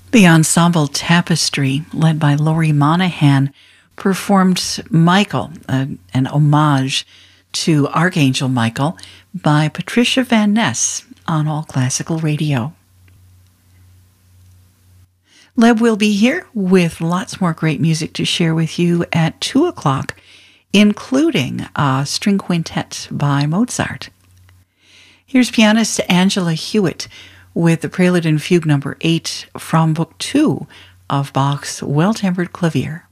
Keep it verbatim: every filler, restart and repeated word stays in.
The ensemble Tapestry, led by Laurie Monahan, performed Michael, uh, an homage to Archangel Michael, by Patricia Van Ness on All Classical Radio. Leb will be here with lots more great music to share with you at two o'clock, including a string quintet by Mozart. Here's pianist Angela Hewitt with the Prelude and Fugue number eight from Book two of Bach's Well-Tempered Clavier.